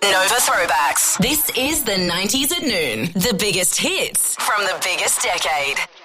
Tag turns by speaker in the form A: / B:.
A: Nova Throwbacks. This is the 90s at noon. The biggest hits from the biggest decade.